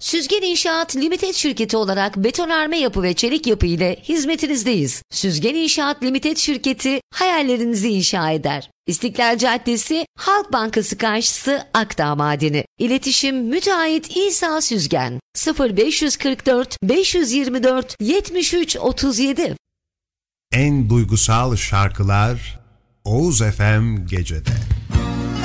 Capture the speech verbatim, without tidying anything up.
Süzgen İnşaat Limited şirketi olarak betonarme yapı ve çelik yapı ile hizmetinizdeyiz. Süzgen İnşaat Limited şirketi hayallerinizi inşa eder. İstiklal Caddesi, Halk Bankası karşısı, Akdağ Madeni. İletişim müteahhit İsa Süzgen. sıfır beş kırk dört beş yirmi dört yetmiş üç otuz yedi. En duygusal şarkılar Oğuz F M Gece'de.